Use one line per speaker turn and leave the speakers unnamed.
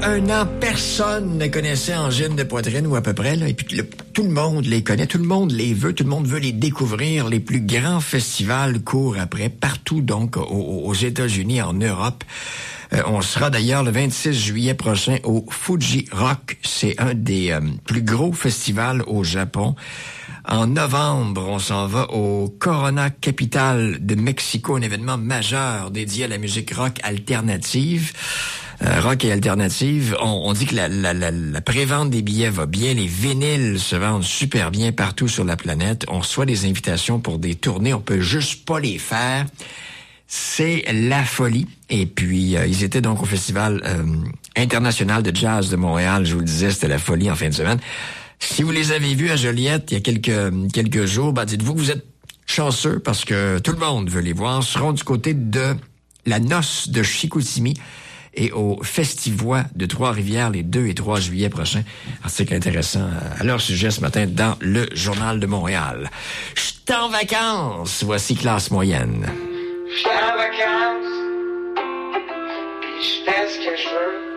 un an, personne ne connaissait Angine de Poitrine, ou à peu près, là. Et puis tout le monde les connaît, tout le monde les veut, tout le monde veut les découvrir. Les plus grands festivals courent après, partout donc, aux États-Unis, en Europe. On sera d'ailleurs le 26 juillet prochain au Fuji Rock. C'est un des plus gros festivals au Japon. En novembre, on s'en va au Corona Capital de Mexico, un événement majeur dédié à la musique rock alternative. Rock et alternative. On dit que la prévente des billets va bien. Les vinyles se vendent super bien partout sur la planète. On reçoit des invitations pour des tournées. On peut juste pas les faire. C'est la folie. Et puis, ils étaient donc au Festival international de jazz de Montréal. Je vous le disais, c'était la folie en fin de semaine. Si vous les avez vus à Joliette il y a quelques jours, dites-vous que vous êtes chanceux parce que tout le monde veut les voir. Ils seront du côté de la Noce de Chicoutimi et au Festivois de Trois-Rivières les 2 et 3 juillet prochains. Article intéressant à leur sujet ce matin dans le Journal de Montréal. Je suis en vacances. Voici Classe moyenne.
Je suis en vacances, pis je fais ce que je veux.